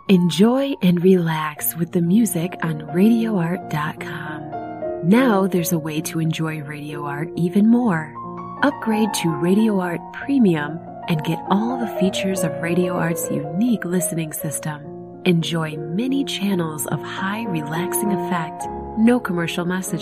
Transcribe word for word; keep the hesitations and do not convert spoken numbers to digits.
Enjoy and relax with the music on radio art dot com. Now there's a way to enjoy Radio Art even more. Upgrade to Radio Art Premium and get all the features of Radio Art's unique listening system. Enjoy many channels of high relaxing effect, no commercial messages.